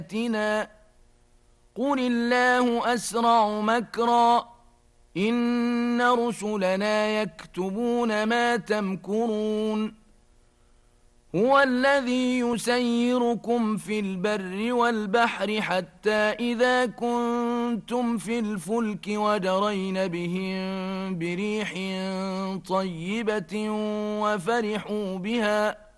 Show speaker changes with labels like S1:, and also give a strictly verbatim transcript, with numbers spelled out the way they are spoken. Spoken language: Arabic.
S1: آياتنا قل الله أسرع مكرا إن رسلنا يكتبون ما تمكرون هو الذي يسيركم في البر والبحر حتى إذا كنتم في الفلك وجرين بهم بريح طيبة وفرحوا بها